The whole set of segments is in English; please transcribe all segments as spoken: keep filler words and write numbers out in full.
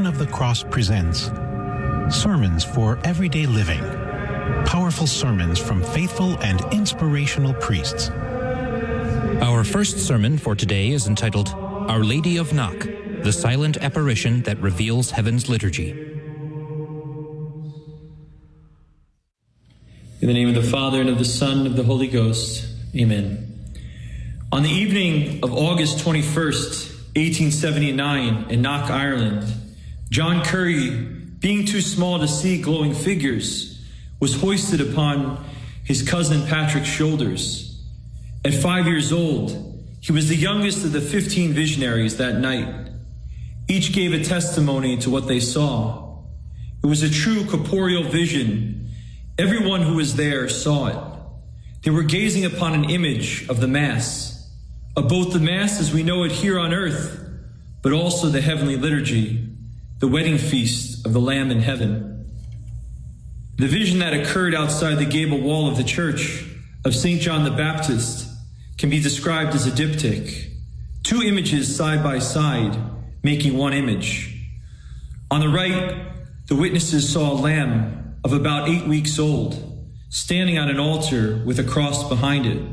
Sign of the Cross presents Sermons for Everyday Living. Powerful sermons from faithful and inspirational priests. Our first sermon for today is entitled Our Lady of Knock, the silent apparition that reveals heaven's liturgy. In the name of the Father, and of the Son, and of the Holy Ghost. Amen. On the evening of August twenty-first, eighteen seventy-nine, in Knock, Ireland, John Curry, being too small to see glowing figures, was hoisted upon his cousin Patrick's shoulders. At five years old, he was the youngest of the fifteen visionaries that night. Each gave a testimony to what they saw. It was a true corporeal vision. Everyone who was there saw it. They were gazing upon an image of the Mass, of both the Mass as we know it here on earth, but also the heavenly liturgy, the wedding feast of the Lamb in heaven. The vision that occurred outside the gable wall of the church of Saint John the Baptist can be described as a diptych, two images side by side, making one image. On the right, the witnesses saw a lamb of about eight weeks old, standing on an altar with a cross behind it.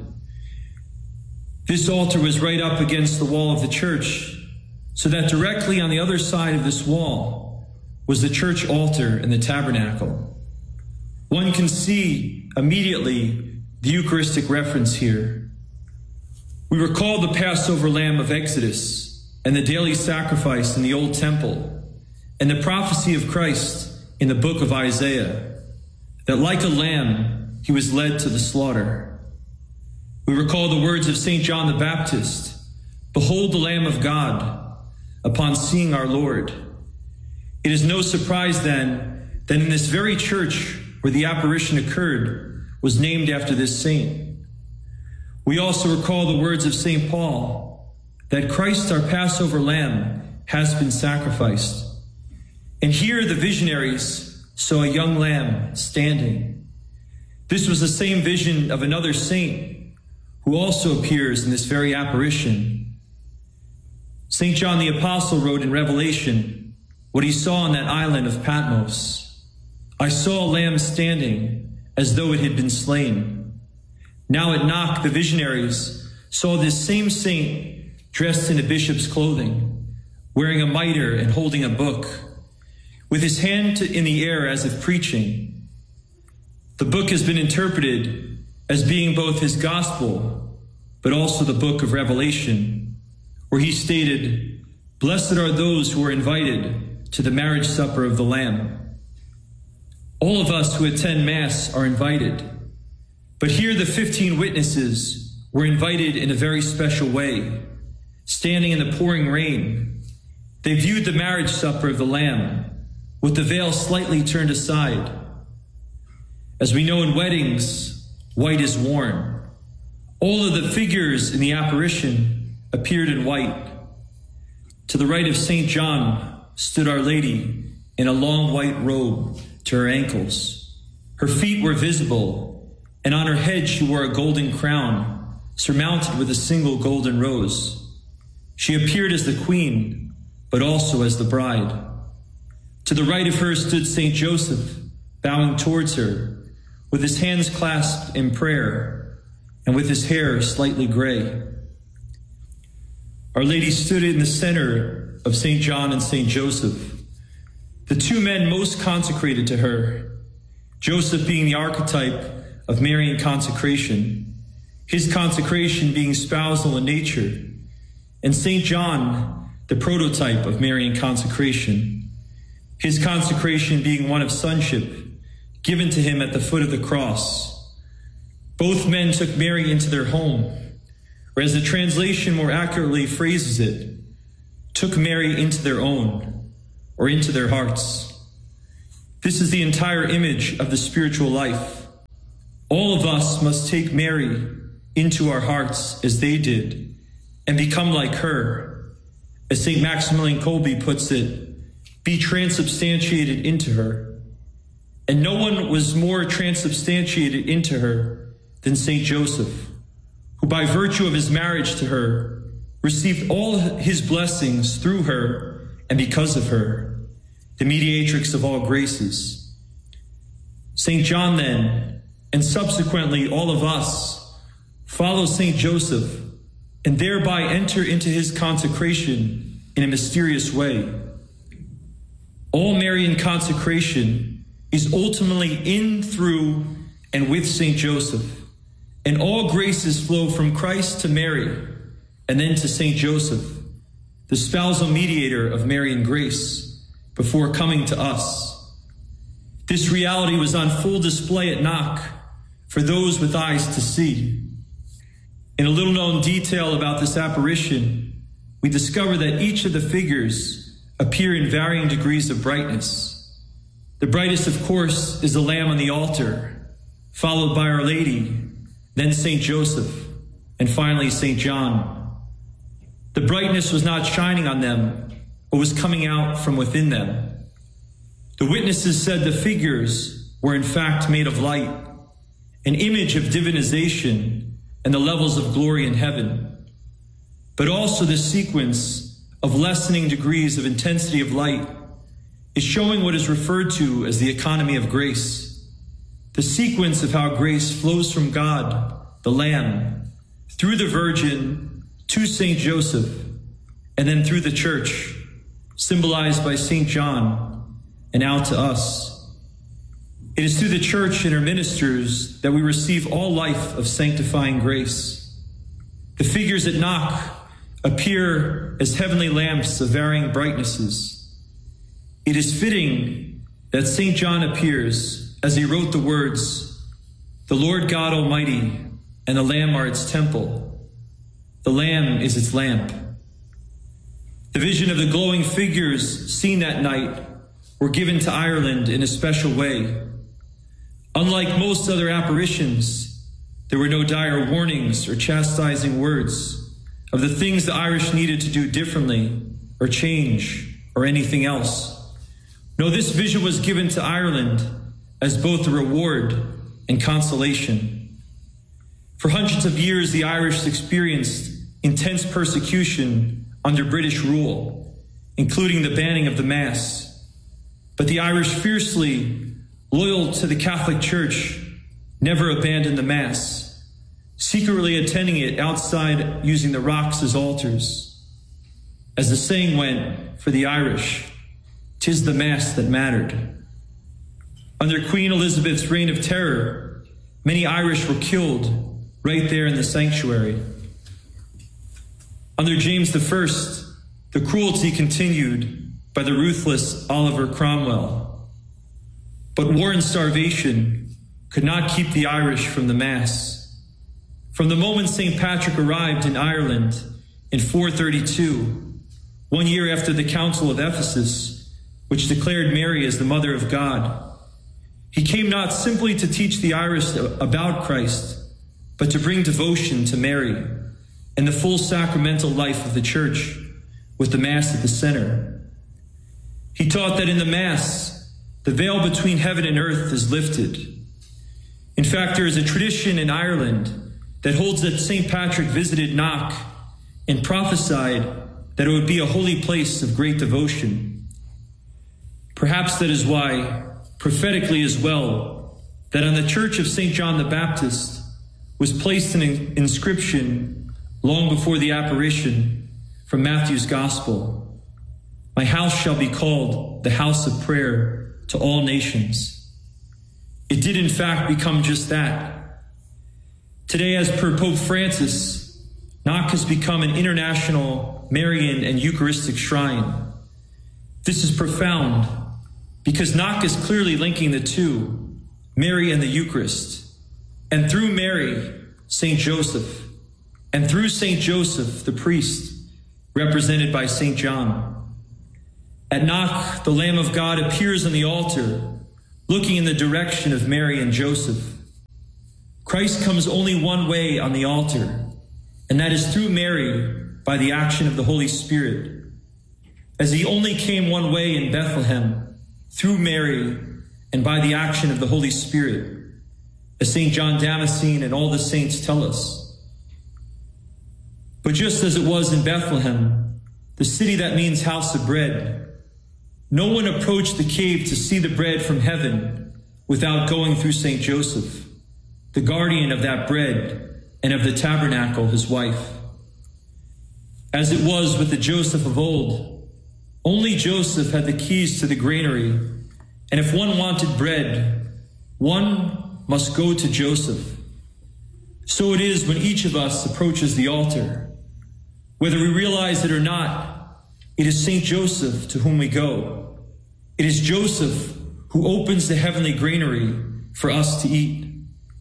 This altar was right up against the wall of the church, so that directly on the other side of this wall was the church altar and the tabernacle. One can see immediately the Eucharistic reference here. We recall the Passover lamb of Exodus and the daily sacrifice in the Old Temple and the prophecy of Christ in the book of Isaiah, that like a lamb he was led to the slaughter. We recall the words of Saint John the Baptist, "Behold the Lamb of God," upon seeing our Lord. It is no surprise then that in this very church where the apparition occurred was named after this saint. We also recall the words of Saint Paul, that Christ, our Passover lamb, has been sacrificed. And here the visionaries saw a young lamb standing. This was the same vision of another saint who also appears in this very apparition. Saint John the Apostle wrote in Revelation what he saw on that island of Patmos. "I saw a lamb standing as though it had been slain." Now at Knock, the visionaries saw this same saint dressed in a bishop's clothing, wearing a mitre and holding a book, with his hand to, in the air as if preaching. The book has been interpreted as being both his gospel, but also the book of Revelation, where he stated, "Blessed are those who are invited to the marriage supper of the Lamb." All of us who attend Mass are invited, but here the fifteen witnesses were invited in a very special way. Standing in the pouring rain, they viewed the marriage supper of the Lamb with the veil slightly turned aside. As we know in weddings, white is worn. All of the figures in the apparition appeared in white. To the right of Saint John stood Our Lady in a long white robe to her ankles. Her feet were visible, and on her head she wore a golden crown surmounted with a single golden rose. She appeared as the queen, but also as the bride. To the right of her stood Saint Joseph, bowing towards her, with his hands clasped in prayer, and with his hair slightly gray. Our Lady stood in the center of Saint John and Saint Joseph, the two men most consecrated to her, Joseph being the archetype of Marian consecration, his consecration being spousal in nature, and Saint John, the prototype of Marian consecration, his consecration being one of sonship, given to him at the foot of the cross. Both men took Mary into their home, or as the translation more accurately phrases it, took Mary into their own, or into their hearts. This is the entire image of the spiritual life. All of us must take Mary into our hearts as they did, and become like her. As Saint Maximilian Kolbe puts it, be transubstantiated into her. And no one was more transubstantiated into her than Saint Joseph, who by virtue of his marriage to her received all his blessings through her and because of her. the mediatrix of all graces. Saint John then, and subsequently all of us, follow Saint Joseph and thereby enter into his consecration in a mysterious way. All Marian consecration is ultimately in, through, and with Saint Joseph, and all graces flow from Christ to Mary, and then to Saint Joseph, the spousal mediator of Marian grace, before coming to us. This reality was on full display at Knock for those with eyes to see. In a little known detail about this apparition, we discover that each of the figures appear in varying degrees of brightness. The brightest, of course, is the Lamb on the altar, followed by Our Lady, then Saint Joseph, and finally Saint John. The brightness was not shining on them, but was coming out from within them. The witnesses said the figures were in fact made of light, an image of divinization and the levels of glory in heaven, but also the sequence of lessening degrees of intensity of light is showing what is referred to as the economy of grace, the sequence of how grace flows from God, the Lamb, through the Virgin to Saint Joseph, and then through the Church, symbolized by Saint John, and out to us. It is through the Church and her ministers that we receive all life of sanctifying grace. The figures at Knock appear as heavenly lamps of varying brightnesses. It is fitting that Saint John appears as he wrote the words, "The Lord God Almighty and the Lamb are its temple. The Lamb is its lamp." The vision of the glowing figures seen that night were given to Ireland in a special way. Unlike most other apparitions, there were no dire warnings or chastising words of the things the Irish needed to do differently or change or anything else. No, this vision was given to Ireland as both a reward and consolation. For hundreds of years, the Irish experienced intense persecution under British rule, including the banning of the Mass. But the Irish, fiercely loyal to the Catholic Church, never abandoned the Mass, secretly attending it outside using the rocks as altars. As the saying went for the Irish, "'Tis the Mass that mattered." Under Queen Elizabeth's reign of terror, many Irish were killed right there in the sanctuary. Under James the First, the cruelty continued by the ruthless Oliver Cromwell. But war and starvation could not keep the Irish from the Mass. From the moment Saint Patrick arrived in Ireland in four thirty-two, one year after the Council of Ephesus, which declared Mary as the Mother of God, he came not simply to teach the Irish about Christ, but to bring devotion to Mary and the full sacramental life of the Church, with the Mass at the center. He taught that in the Mass, the veil between heaven and earth is lifted. In fact, there is a tradition in Ireland that holds that Saint Patrick visited Knock and prophesied that it would be a holy place of great devotion. Perhaps that is why, prophetically as well, that on the church of Saint John the Baptist was placed an inscription long before the apparition from Matthew's Gospel: "My house shall be called the house of prayer to all nations." It did in fact become just that. Today, as per Pope Francis, Knock has become an international Marian and Eucharistic shrine. This is profound because Knock is clearly linking the two, Mary and the Eucharist, and through Mary, Saint Joseph, and through Saint Joseph, the priest, represented by Saint John. At Knock, the Lamb of God appears on the altar, looking in the direction of Mary and Joseph. Christ comes only one way on the altar, and that is through Mary by the action of the Holy Spirit. As he only came one way in Bethlehem, through Mary and by the action of the Holy Spirit, as Saint John Damascene and all the saints tell us. But just as it was in Bethlehem, the city that means house of bread, no one approached the cave to see the bread from heaven without going through Saint Joseph, the guardian of that bread and of the tabernacle, his wife. As it was with the Joseph of old, only Joseph had the keys to the granary, and if one wanted bread, one must go to Joseph. So it is when each of us approaches the altar. Whether we realize it or not, it is Saint Joseph to whom we go. It is Joseph who opens the heavenly granary for us to eat.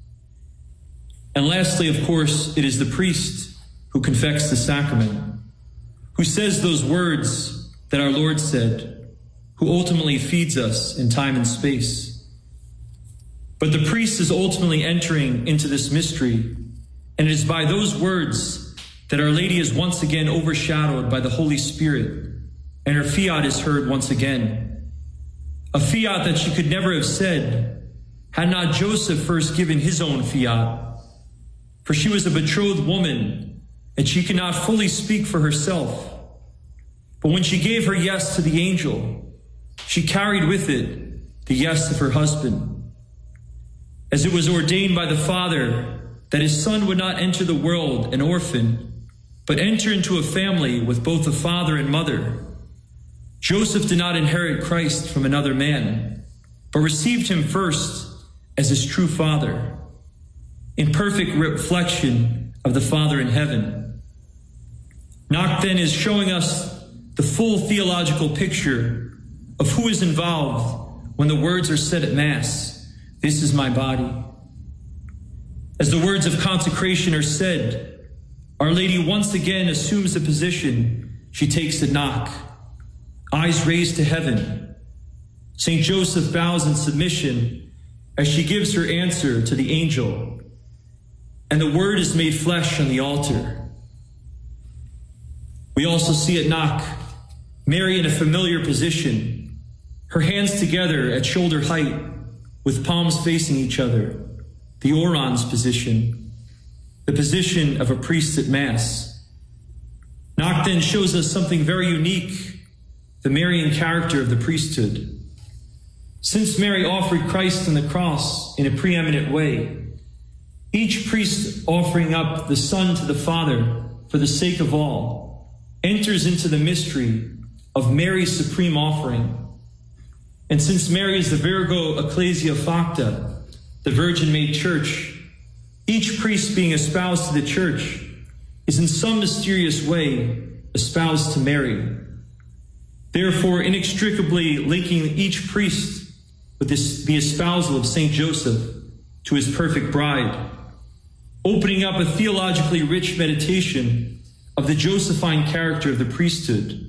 And lastly, of course, it is the priest who confects the sacrament, who says those words that our Lord said, who ultimately feeds us in time and space. But the priest is ultimately entering into this mystery, and it is by those words that Our Lady is once again overshadowed by the Holy Spirit, and her fiat is heard once again. A fiat that she could never have said had not Joseph first given his own fiat, for she was a betrothed woman, and she could not fully speak for herself. But when she gave her yes to the angel, she carried with it the yes of her husband. As it was ordained by the Father that his son would not enter the world an orphan, but enter into a family with both a father and mother, Joseph did not inherit Christ from another man, but received him first as his true father, in perfect reflection of the Father in heaven. Knock then is showing us the full theological picture of who is involved when the words are said at Mass, "This is my body." As the words of consecration are said, Our Lady once again assumes the position she takes at Knock, eyes raised to heaven. Saint Joseph bows in submission as she gives her answer to the angel, and the Word is made flesh on the altar. We also see at Knock Mary in a familiar position, her hands together at shoulder height with palms facing each other, the orans position, the position of a priest at Mass. Knock then shows us something very unique, the Marian character of the priesthood. Since Mary offered Christ on the cross in a preeminent way, each priest offering up the Son to the Father for the sake of all enters into the mystery of Mary's supreme offering. And since Mary is the Virgo Ecclesia Facta, the Virgin-made church, each priest being espoused to the church is in some mysterious way espoused to Mary, therefore inextricably linking each priest with this, the espousal of Saint Joseph to his perfect bride, opening up a theologically rich meditation of the Josephine character of the priesthood.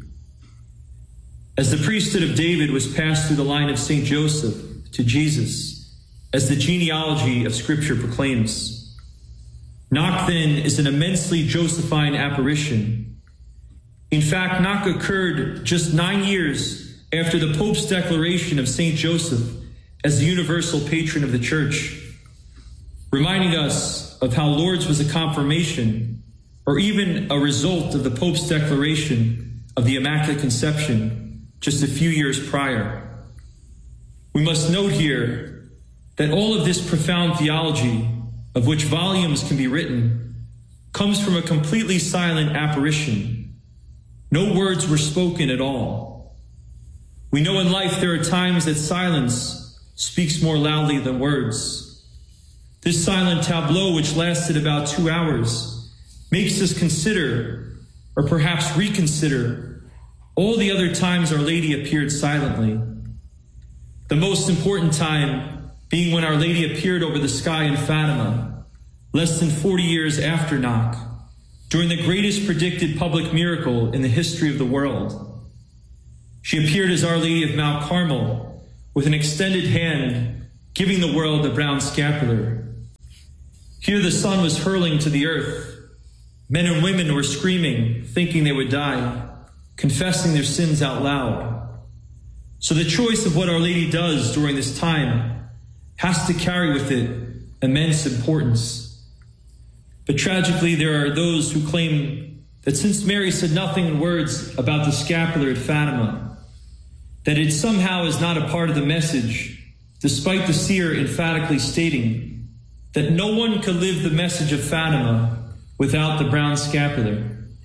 As the priesthood of David was passed through the line of Saint Joseph to Jesus, as the genealogy of Scripture proclaims, Knock then is an immensely Josephine apparition. In fact, Knock occurred just nine years after the Pope's declaration of Saint Joseph as the universal patron of the Church, reminding us of how Lourdes was a confirmation or even a result of the Pope's declaration of the Immaculate Conception just a few years prior. We must note here that all of this profound theology, of which volumes can be written, comes from a completely silent apparition. No words were spoken at all. We know in life there are times that silence speaks more loudly than words. This silent tableau, which lasted about two hours, makes us consider, or perhaps reconsider, all the other times Our Lady appeared silently. The most important time being when Our Lady appeared over the sky in Fatima, less than forty years after Knock, during the greatest predicted public miracle in the history of the world. She appeared as Our Lady of Mount Carmel with an extended hand, giving the world the brown scapular. Here the sun was hurling to the earth. Men and women were screaming, thinking they would die, confessing their sins out loud. So the choice of what Our Lady does during this time has to carry with it immense importance. But tragically, there are those who claim that since Mary said nothing in words about the scapular at Fatima, that it somehow is not a part of the message, despite the seer emphatically stating that no one could live the message of Fatima without the brown scapular.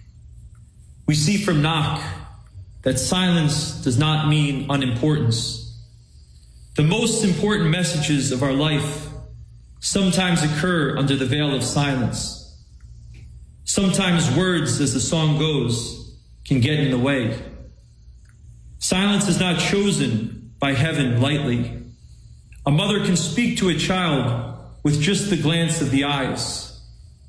We see from Knock that silence does not mean unimportance. The most important messages of our life sometimes occur under the veil of silence. Sometimes words, as the song goes, can get in the way. Silence is not chosen by heaven lightly. A mother can speak to a child with just the glance of the eyes.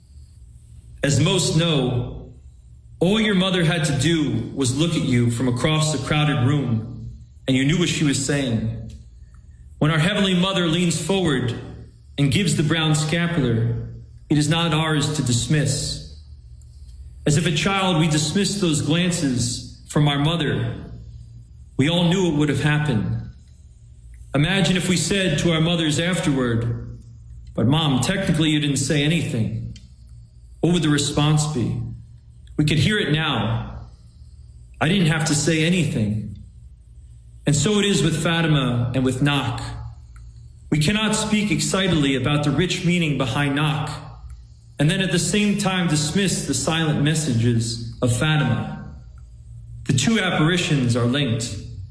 As most know, all your mother had to do was look at you from across the crowded room, and you knew what she was saying. When our Heavenly Mother leans forward and gives the brown scapular, it is not ours to dismiss. As if a child, we dismissed those glances from our mother. We all knew what would have happened. Imagine if we said to our mothers afterward, "But Mom, technically you didn't say anything." What would the response be? We could hear it now. I didn't have to say anything. And so it is with Fatima and with Knock. We cannot speak excitedly about the rich meaning behind Knock, and then at the same time dismiss the silent messages of Fatima. The two apparitions are linked.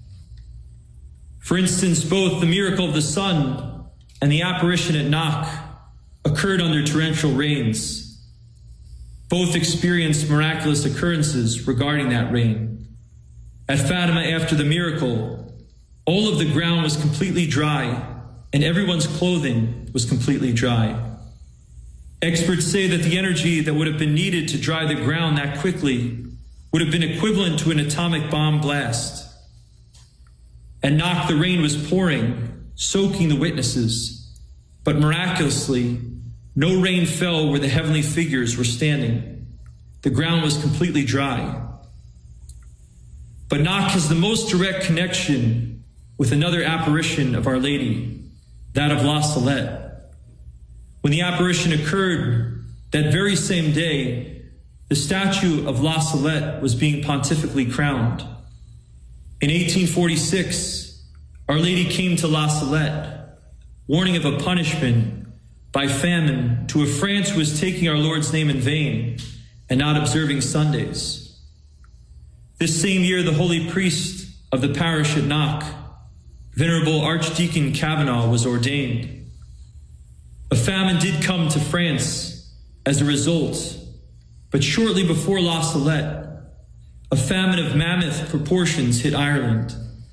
For instance, both the miracle of the sun and the apparition at Knock occurred under torrential rains. Both experienced miraculous occurrences regarding that rain. At Fatima, after the miracle, all of the ground was completely dry, and everyone's clothing was completely dry. Experts say that the energy that would have been needed to dry the ground that quickly would have been equivalent to an atomic bomb blast. At Knock, the rain was pouring, soaking the witnesses, but miraculously, no rain fell where the heavenly figures were standing. The ground was completely dry. But Knock has the most direct connection with another apparition of Our Lady, that of La Salette. When the apparition occurred that very same day, the statue of La Salette was being pontifically crowned. In eighteen forty-six, Our Lady came to La Salette, warning of a punishment by famine to a France who was taking our Lord's name in vain and not observing Sundays. This same year, the holy priest of the parish at Knock, Venerable Archdeacon Kavanaugh, was ordained. A famine did come to France as a result, but shortly before La Salette, a famine of mammoth proportions hit Ireland.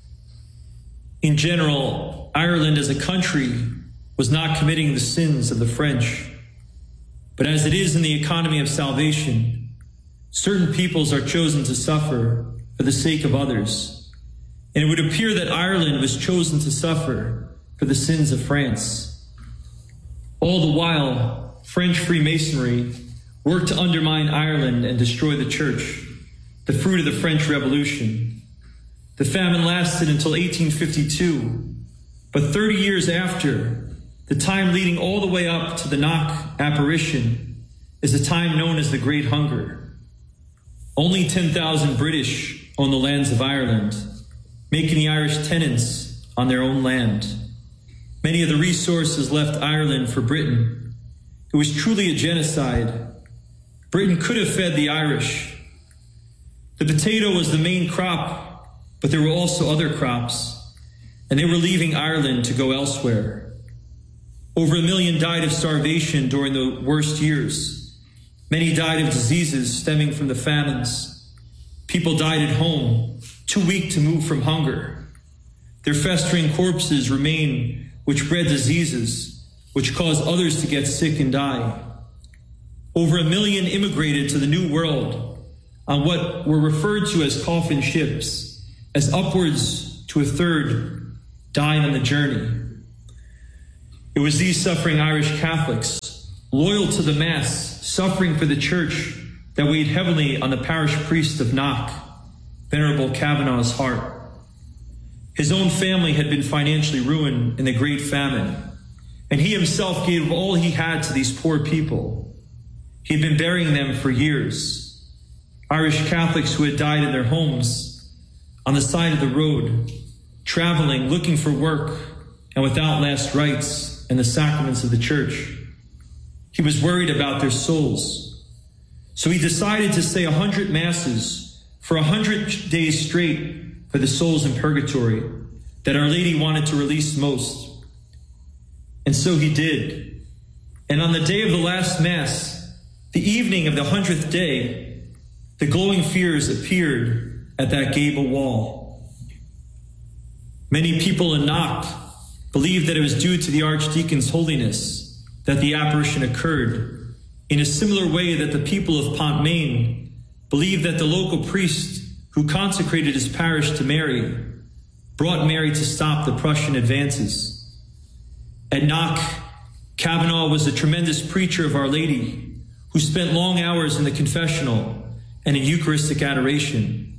In general, Ireland as a country was not committing the sins of the French, but as it is in the economy of salvation, certain peoples are chosen to suffer for the sake of others. And it would appear that Ireland was chosen to suffer for the sins of France. All the while, French Freemasonry worked to undermine Ireland and destroy the church, the fruit of the French Revolution. The famine lasted until eighteen fifty-two, but thirty years after, the time leading all the way up to the Knock apparition, is a time known as the Great Hunger. Only ten thousand British own the lands of Ireland, making the Irish tenants on their own land. Many of the resources left Ireland for Britain. It was truly a genocide. Britain could have fed the Irish. The potato was the main crop, but there were also other crops, and they were leaving Ireland to go elsewhere. Over a million died of starvation during the worst years. Many died of diseases stemming from the famines. People died at home, too weak to move from hunger. Their festering corpses remain, which bred diseases, which caused others to get sick and die. Over a million immigrated to the New World on what were referred to as coffin ships, as upwards to a third died on the journey. It was these suffering Irish Catholics, loyal to the Mass, suffering for the Church, that weighed heavily on the parish priest of Knock, Venerable Kavanaugh's heart. His own family had been financially ruined in the Great Famine, and he himself gave all he had to these poor people. He had been burying them for years. Irish Catholics who had died in their homes, on the side of the road, traveling, looking for work, and without last rites and the sacraments of the church. He was worried about their souls. So he decided to say a hundred masses for a hundred days straight for the souls in purgatory that Our Lady wanted to release most. And so he did. And on the day of the last Mass, the evening of the hundredth day, the glowing spheres appeared at that gable wall. Many in Knock believed that it was due to the Archdeacon's holiness that the apparition occurred, in a similar way that the people of Pontmain believed that the local priest who consecrated his parish to Mary brought Mary to stop the Prussian advances. At Knock, Kavanaugh was a tremendous preacher of Our Lady who spent long hours in the confessional and in Eucharistic adoration.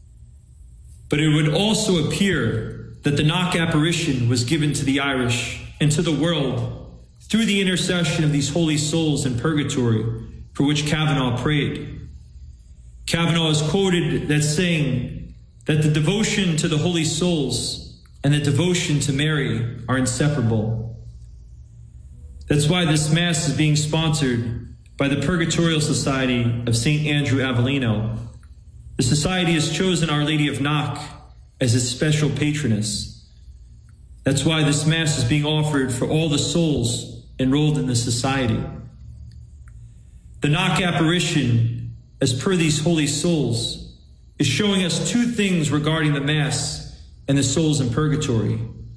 But it would also appear that the Knock apparition was given to the Irish and to the world through the intercession of these holy souls in purgatory for which Kavanaugh prayed. Kavanaugh is quoted as saying that the devotion to the holy souls and the devotion to Mary are inseparable. That's why this Mass is being sponsored by the Purgatorial Society of Saint Andrew Avellino. The society has chosen Our Lady of Knock as its special patroness. That's why this Mass is being offered for all the souls enrolled in the society. The Knock apparition, as per these holy souls, is showing us two things regarding the Mass and the souls in purgatory.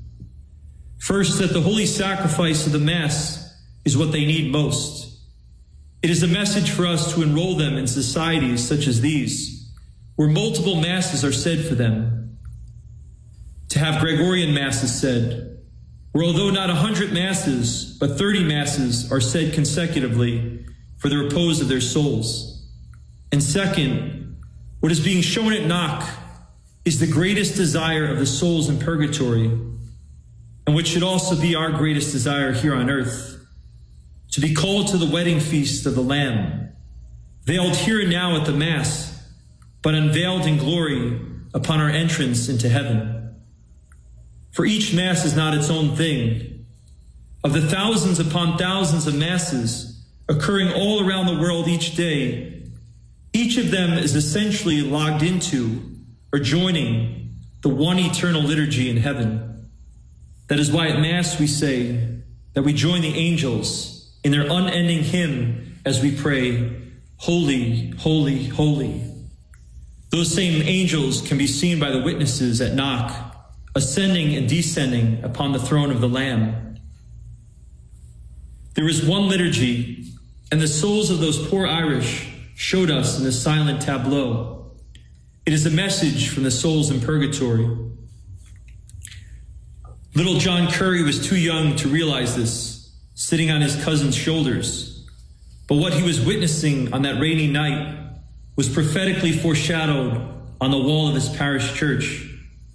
First, that the holy sacrifice of the Mass is what they need most. It is a message for us to enroll them in societies such as these, where multiple Masses are said for them. To have Gregorian Masses said, where although not a hundred Masses, but thirty Masses are said consecutively for the repose of their souls. And second, what is being shown at Knock is the greatest desire of the souls in purgatory, and which should also be our greatest desire here on earth, to be called to the wedding feast of the Lamb, veiled here and now at the Mass, but unveiled in glory upon our entrance into heaven. For each Mass is not its own thing. Of the thousands upon thousands of Masses occurring all around the world each day, each of them is essentially logged into or joining the one eternal liturgy in heaven. That is why at Mass we say that we join the angels in their unending hymn as we pray, Holy, holy, holy. Those same angels can be seen by the witnesses at Knock, ascending and descending upon the throne of the Lamb. There is one liturgy, and the souls of those poor Irish showed us in the silent tableau. It is a message from the souls in purgatory. Little John Curry was too young to realize this, sitting on his cousin's shoulders. But what he was witnessing on that rainy night was prophetically foreshadowed on the wall of his parish church.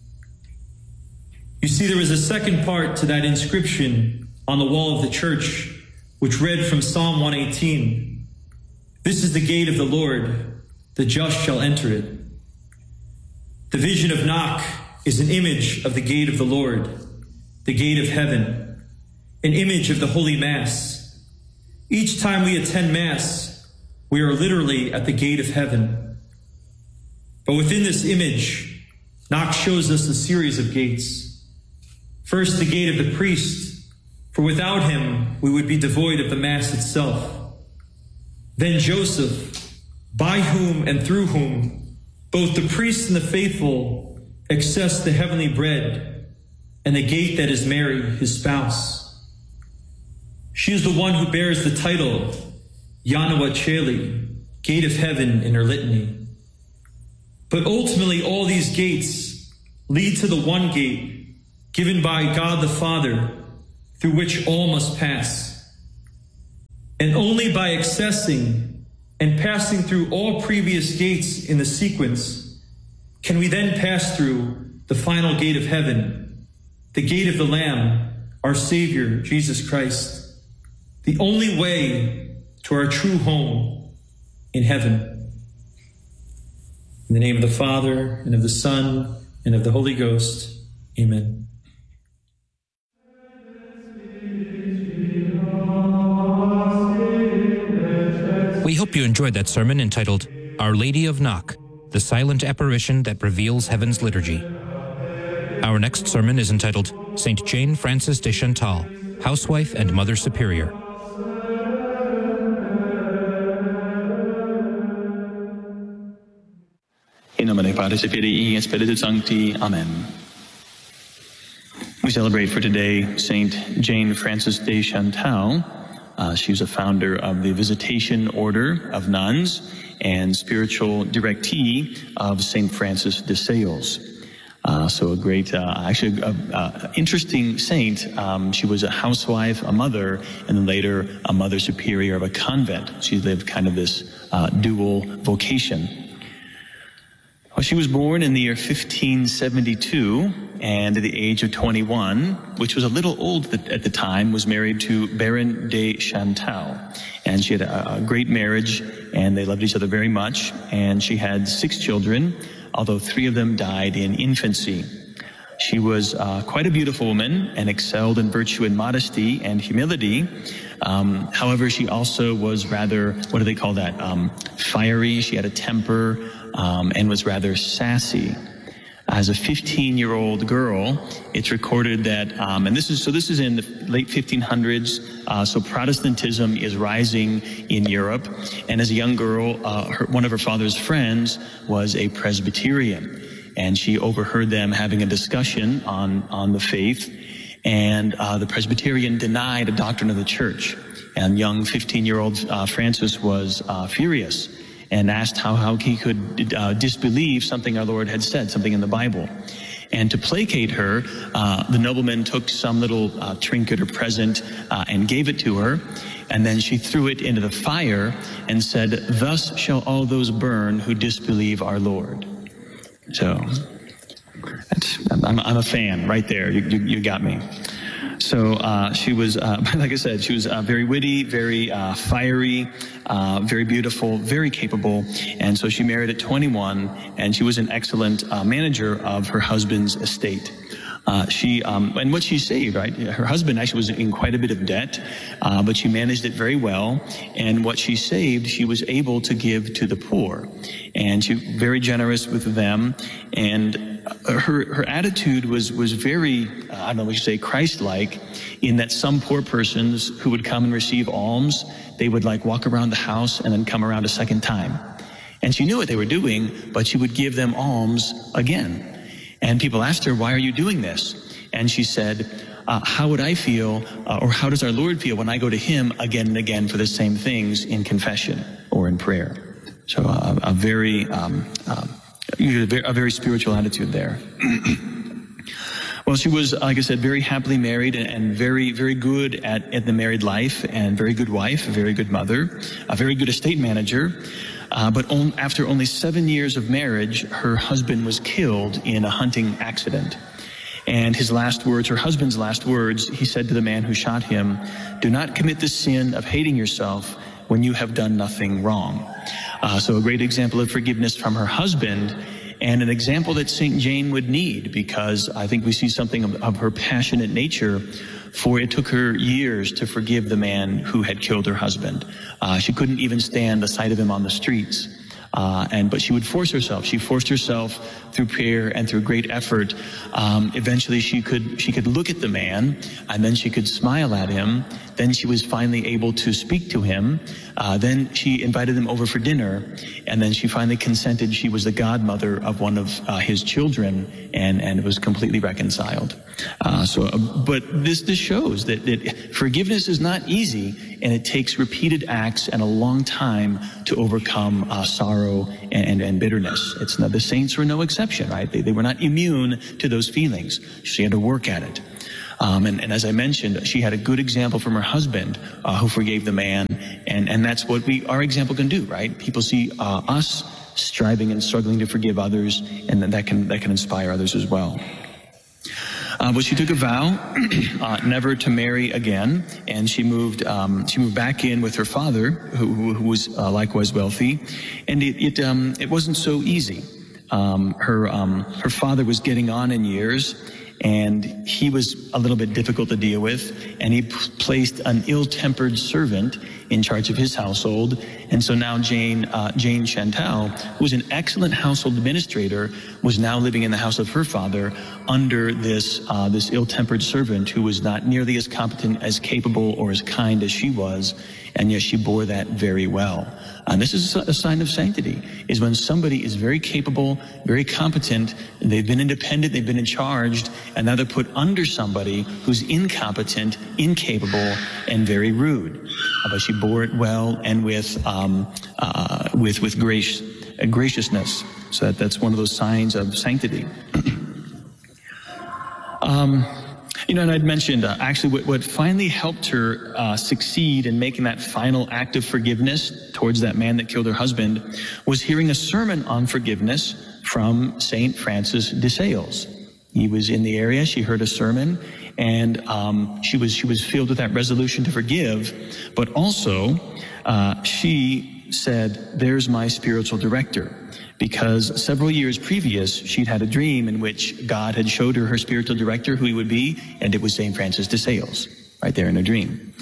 You see, there was a second part to that inscription on the wall of the church, which read from Psalm one eighteen, "This is the gate of the Lord, the just shall enter it." The vision of Knock is an image of the gate of the Lord, the gate of heaven, an image of the Holy Mass. Each time we attend Mass, we are literally at the gate of heaven. But within this image, Knock shows us a series of gates. First, the gate of the priest, for without him, we would be devoid of the Mass itself. Then Joseph, by whom and through whom both the priests and the faithful access the heavenly bread, and the gate that is Mary, his spouse. She is the one who bears the title Yahweh Cheli, gate of heaven, in her litany. But ultimately, all these gates lead to the one gate given by God the Father, through which all must pass. And only by accessing and passing through all previous gates in the sequence can we then pass through the final gate of heaven, the gate of the Lamb, our Savior, Jesus Christ, the only way to our true home in heaven. In the name of the Father, and of the Son, and of the Holy Ghost. Amen. We hope you enjoyed that sermon entitled Our Lady of Knock, the Silent Apparition that Reveals Heaven's Liturgy. Our next sermon is entitled Saint Jane Frances de Chantal, Housewife and Mother Superior. In nomine Patris et Filii et Spiritus Sancti. Amen. We celebrate for today Saint Jane Frances de Chantal. Uh, she was a founder of the Visitation Order of Nuns and spiritual directee of Saint Francis de Sales. Uh, so a great, uh, actually, uh, uh, interesting saint. Um, she was a housewife, a mother, and then later a mother superior of a convent. She lived kind of this uh, dual vocation. Well, she was born in the year fifteen seventy-two, and at the age of twenty-one, which was a little old at the time, was married to Baron de Chantal. And she had a, a great marriage, and they loved each other very much. And she had six children, although three of them died in infancy. She was uh, quite a beautiful woman and excelled in virtue and modesty and humility. Um, however, she also was rather, what do they call that, um, fiery. She had a temper um, and was rather sassy. As a fifteen-year-old girl, it's recorded that, um, and this is so this is in the late fifteen hundreds, uh, so Protestantism is rising in Europe, and as a young girl, uh, her, one of her father's friends was a Presbyterian, and she overheard them having a discussion on, on the faith, and uh, the Presbyterian denied a doctrine of the church, and young fifteen-year-old uh, Francis was uh, furious, and asked how, how he could uh, disbelieve something our Lord had said, something in the Bible. And to placate her, uh, the nobleman took some little uh, trinket or present uh, and gave it to her, and then she threw it into the fire and said, "Thus shall all those burn who disbelieve our Lord." So, that's, I'm, I'm a fan right there. You, you, you got me. So uh, she was, uh, like I said, she was uh, very witty, very uh, fiery, uh, very beautiful, very capable. And so she married at twenty-one, and she was an excellent uh, manager of her husband's estate. Uh, she, um, and what she saved, right? Her husband actually was in quite a bit of debt, uh, but she managed it very well. And what she saved, she was able to give to the poor. And she was very generous with them. And her, her attitude was, was very, uh, I don't know what you say, Christ-like, in that some poor persons who would come and receive alms, they would like walk around the house and then come around a second time. And she knew what they were doing, but she would give them alms again. And people asked her, "Why are you doing this?" And she said, uh, how would I feel, uh, or how does our Lord feel when I go to him again and again for the same things in confession or in prayer? So uh, a very, um, um, a very spiritual attitude there. Well, she was, like I said, very happily married and, and very, very good at, at the married life, and very good wife, a very good mother, a very good estate manager. Uh, but on, after only seven years of marriage, her husband was killed in a hunting accident. And his last words, her husband's last words, he said to the man who shot him, "Do not commit the sin of hating yourself when you have done nothing wrong." Uh, so a great example of forgiveness from her husband, and an example that Saint Jane would need, because I think we see something of, of her passionate nature, for it took her years to forgive the man who had killed her husband. Uh, she couldn't even stand the sight of him on the streets. Uh, and but she would force herself. She forced herself through prayer and through great effort. Um, eventually, she could she could look at the man, and then she could smile at him. Then she was finally able to speak to him. Uh, then she invited him over for dinner, and then she finally consented. She was the godmother of one of uh, his children, and and was completely reconciled. Uh, so, uh, but this this shows that, that forgiveness is not easy, and it takes repeated acts and a long time to overcome uh, sorrow and, and and bitterness. It's not, the saints were no exception, right? They they were not immune to those feelings. She had to work at it. Um, and, and as I mentioned, she had a good example from her husband, uh, who forgave the man, and and that's what we our example can do, right? People see uh, us striving and struggling to forgive others, and that can that can inspire others as well. Uh, but she took a vow uh, never to marry again, and she moved um, she moved back in with her father, who, who was uh, likewise wealthy, and it it, um, it wasn't so easy. Um, her um, her father was getting on in years, and he was a little bit difficult to deal with, and he p- placed an ill-tempered servant in charge of his household. And so now Jane, uh, Jane Chantal, who was an excellent household administrator, was now living in the house of her father under this, uh, this ill-tempered servant who was not nearly as competent, as capable, or as kind as she was, and yet she bore that very well. And this is a sign of sanctity, is when somebody is very capable, very competent, and they've been independent, they've been in charge, and now they're put under somebody who's incompetent, incapable, and very rude. Uh, but she bore it well and with um, uh, with with grace, uh, graciousness. So that, that's one of those signs of sanctity. um, You know, and I'd mentioned uh, actually what, what finally helped her uh, succeed in making that final act of forgiveness towards that man that killed her husband was hearing a sermon on forgiveness from Saint Francis de Sales. He was in the area. She heard a sermon, and um, she was she was filled with that resolution to forgive. But also, uh, she said, "There's my spiritual director." Because several years previous, she'd had a dream in which God had showed her her spiritual director, who he would be, and it was Saint Francis de Sales, right there in her dream.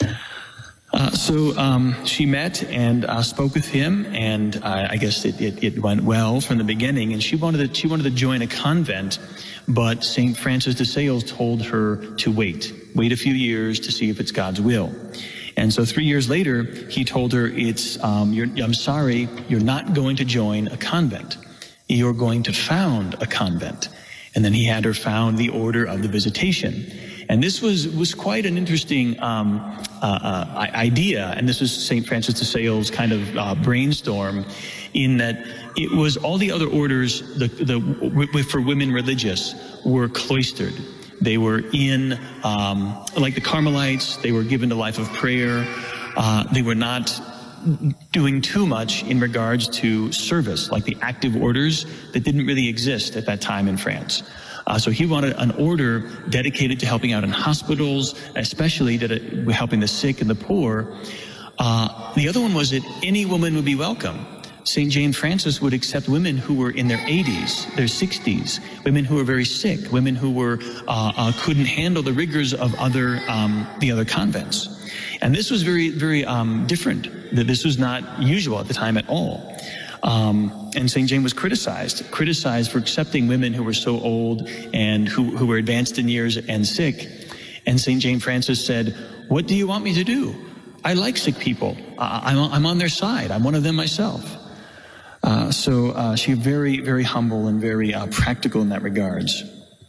Uh, so um, she met and uh, spoke with him, and uh, I guess it, it, it went well from the beginning. And she wanted to, she wanted to join a convent, but Saint Francis de Sales told her to wait, wait a few years to see if it's God's will. And so three years later, he told her, "It's um, you're, I'm sorry, you're not going to join a convent. You're going to found a convent." And then he had her found the Order of the Visitation. And this was was quite an interesting um, uh, uh, idea. And this was Saint Francis de Sales' kind of uh, brainstorm, in that it was all the other orders the, the, w- for women religious were cloistered. They were in, um, like the Carmelites, they were given the life of prayer. Uh, they were not doing too much in regards to service, like the active orders that didn't really exist at that time in France. Uh, so he wanted an order dedicated to helping out in hospitals, especially to helping the sick and the poor. Uh, the other one was that any woman would be welcome. Saint Jane Frances would accept women who were in their eighties, their sixties, women who were very sick, women who were uh, uh, couldn't handle the rigors of other um, the other convents. And this was very, very um, different. That this was not usual at the time at all. Um, and Saint Jane was criticized, criticized for accepting women who were so old and who, who were advanced in years and sick. And Saint Jane Frances said, "What do you want me to do? I like sick people. Uh, I'm, I'm on their side. I'm one of them myself." Uh, so uh, she was very, very humble and very uh, practical in that regards.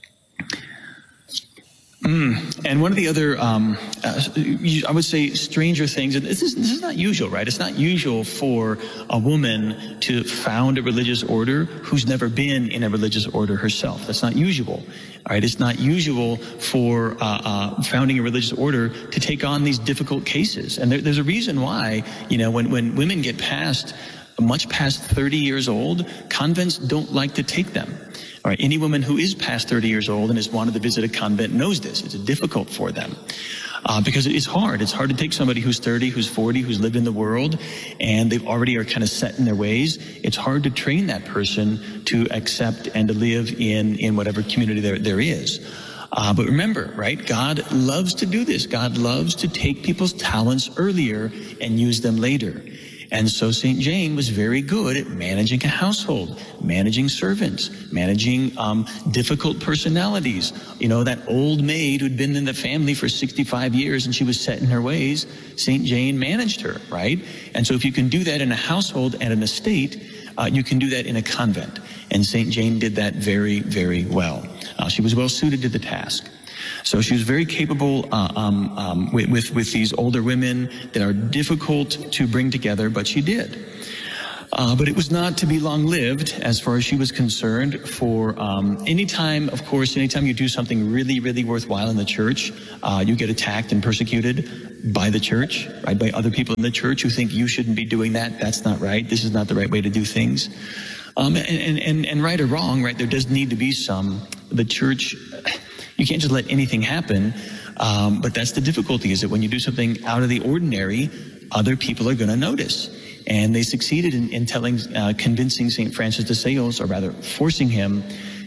Mm. And one of the other, um, uh, I would say, stranger things, and this is, this is not usual, right? It's not usual for a woman to found a religious order who's never been in a religious order herself. That's not usual, all right? It's not usual for uh, uh, founding a religious order to take on these difficult cases. And there, there's a reason why, you know, when, when women get past much past thirty years old, convents don't like to take them. All right, any woman who is past thirty years old and has wanted to visit a convent knows this. It's difficult for them uh, because it's hard. It's hard to take somebody who's thirty, who's forty, who's lived in the world, and they've already are kind of set in their ways. It's hard to train that person to accept and to live in, in whatever community there, there is. Uh, but remember, right, God loves to do this. God loves to take people's talents earlier and use them later. And so Saint Jane was very good at managing a household, managing servants, managing um, difficult personalities. You know, that old maid who'd been in the family for sixty-five years and she was set in her ways, Saint Jane managed her, right? And so if you can do that in a household and an estate, uh, you can do that in a convent. And Saint Jane did that very, very well. Uh, she was well suited to the task. So she was very capable uh, um, um, with, with, with these older women that are difficult to bring together, but she did. Uh, but it was not to be long-lived as far as she was concerned. For um, any time, of course, anytime you do something really, really worthwhile in the church, uh, you get attacked and persecuted by the church, right, by other people in the church who think you shouldn't be doing that. That's not right. This is not the right way to do things. Um, and, and, and right or wrong, right, there does need to be some. The church... You can't just let anything happen, um, but that's the difficulty, is that when you do something out of the ordinary, other people are going to notice. And they succeeded in, in telling, uh, convincing Saint Francis de Sales, or rather forcing him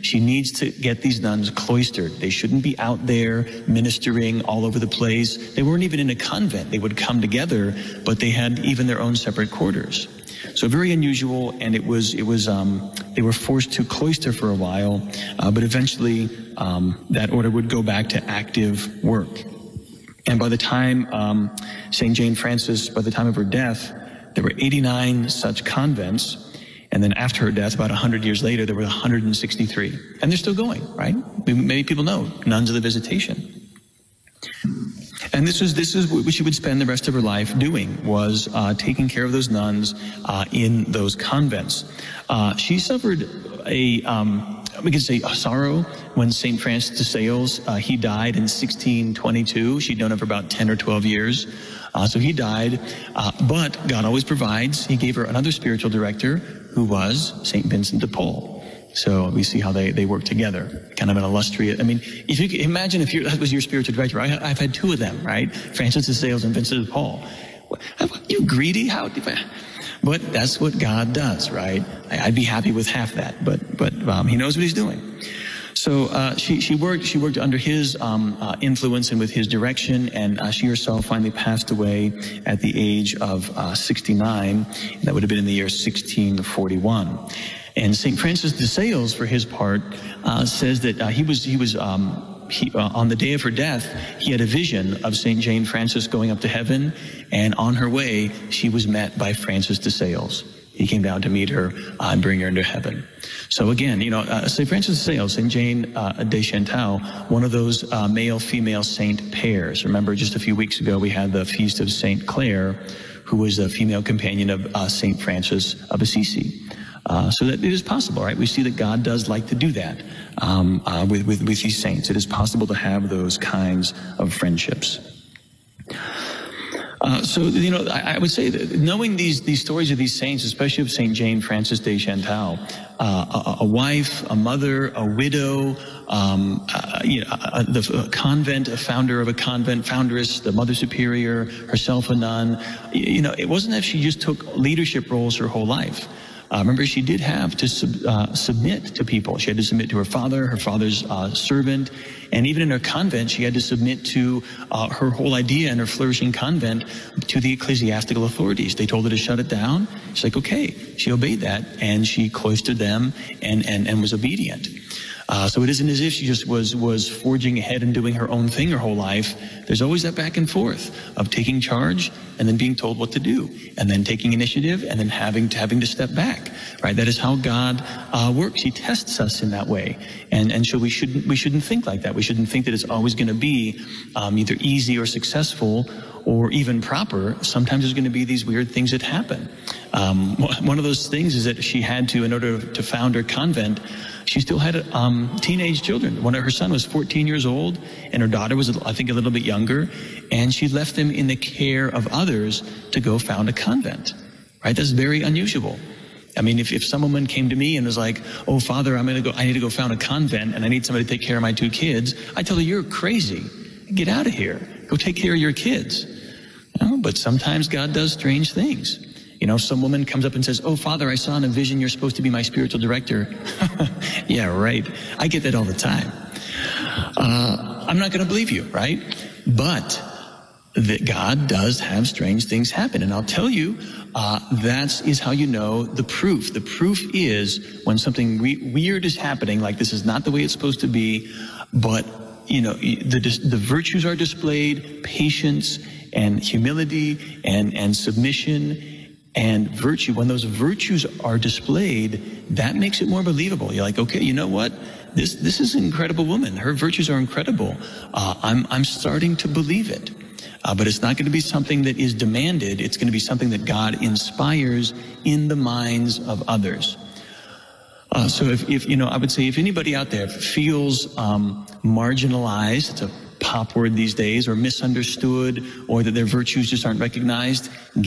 She needs to get these nuns cloistered. They shouldn't be out there ministering all over the place. They weren't even in a convent. They would come together, but they had even their own separate quarters. So very unusual, and it was, it was, um, they were forced to cloister for a while, uh, but eventually um, that order would go back to active work. And by the time um, Saint Jane Frances, by the time of her death, there were eighty-nine such convents. And then after her death, about one hundred years later, there were one hundred sixty-three. And they're still going, right? Many people know, Nuns of the Visitation. And this is this is what she would spend the rest of her life doing, was uh, taking care of those nuns uh, in those convents. Uh, she suffered a, um, we could say, a sorrow when Saint Francis de Sales, uh, he died in sixteen twenty-two. She'd known him for about ten or twelve years. Uh, so he died, uh, but God always provides. He gave her another spiritual director, who was Saint Vincent de Paul. So we see how they, they work together. Kind of an illustrious, I mean, if you could imagine if you that was your spiritual director, I, I've had two of them, right? Francis de Sales and Vincent de Paul. You greedy? How? But that's what God does, right? I'd be happy with half that, but, but um, he knows what he's doing. So uh, she, she worked she worked under his um, uh, influence and with his direction, and uh, she herself finally passed away at the age of uh, sixty-nine. That would have been in the year sixteen forty-one. And Saint Francis de Sales, for his part, uh, says that uh, he was he was um, he, uh, on the day of her death, he had a vision of Saint Jane Frances going up to heaven, and on her way, she was met by Francis de Sales. He came down to meet her uh, and bring her into heaven. So again, you know, uh, Saint Francis de Sales, Saint Jane uh, de Chantal, one of those uh, male-female saint pairs. Remember, just a few weeks ago, we had the feast of Saint Clare, who was a female companion of uh, Saint Francis of Assisi. Uh, so that it is possible, right? We see that God does like to do that um, uh, with, with, with these saints. It is possible to have those kinds of friendships. Uh, so, you know, I, I would say that knowing these, these stories of these saints, especially of Saint Jane Frances de Chantal, uh, a, a wife, a mother, a widow, um, uh, you know, a, the, a convent, a founder of a convent, foundress, the Mother Superior, herself a nun, you know, it wasn't that she just took leadership roles her whole life. Uh, remember, she did have to sub, uh, submit to people. She had to submit to her father, her father's uh, servant, and even in her convent, she had to submit to uh, her whole idea in her flourishing convent to the ecclesiastical authorities. They told her to shut it down. She's like, okay. She obeyed that, and she cloistered them and, and, and was obedient. Uh, so it isn't as if she just was, was forging ahead and doing her own thing her whole life. There's always that back and forth of taking charge and then being told what to do, and then taking initiative and then having to, having to step back, right? That is how God uh, works. He tests us in that way. And, and so we shouldn't, we shouldn't think like that. We shouldn't think that it's always going to be um, either easy or successful or even proper. Sometimes there's going to be these weird things that happen. Um, one of those things is that she had to, in order to found her convent, she still had um, teenage children. One of her son was fourteen years old, and her daughter was, I think, a little bit younger, and she left them in the care of others to go found a convent. Right? That's very unusual. I mean, if, if some woman came to me and was like, "Oh, Father, I'm going to go. I need to go found a convent, and I need somebody to take care of my two kids," I tell her, "You're crazy. Get out of here. Go take care of your kids." You know, but sometimes God does strange things. You know, some woman comes up and says, "Oh, Father, I saw in a vision you're supposed to be my spiritual director." Yeah, right. I get that all the time. Uh, I'm not going to believe you, right? But that God does have strange things happen. And I'll tell you, uh, that is how you know the proof. The proof is when something re- weird is happening, like this is not the way it's supposed to be, but, you know, the, the virtues are displayed, patience and humility and, and submission and virtue. When those virtues are displayed, that makes it more believable. You're like, okay, you know what? This this is an incredible woman. Her virtues are incredible. Uh, I'm I'm starting to believe it. Uh, but it's not going to be something that is demanded. It's going to be something that God inspires in the minds of others. Uh, so if, if you know, I would say if anybody out there feels um, marginalized, it's a pop word these days, or misunderstood, or that their virtues just aren't recognized,